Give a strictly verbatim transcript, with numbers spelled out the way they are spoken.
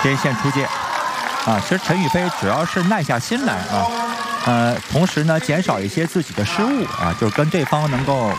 边线出界啊。其实陈雨菲主要是耐下心来啊，呃，同时呢减少一些自己的失误啊，就是跟对方能够